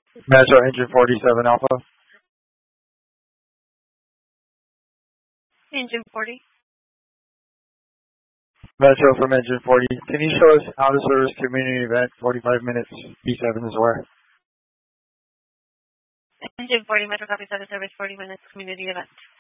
Metro Engine 47 Alpha. Engine 40. Metro from Engine 40. Can you show us out of service community event 45 minutes B7 is where? Engine 40, Metro copy out of service 40 minutes community event.